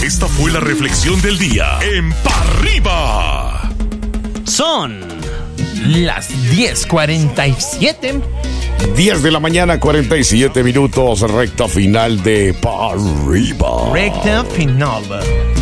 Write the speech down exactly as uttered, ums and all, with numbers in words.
Esta fue la reflexión del día en Pa' Arriba. Son las diez cuarenta y siete. diez de la mañana, cuarenta y siete minutos, recta final de Pa' Arriba. Recta final.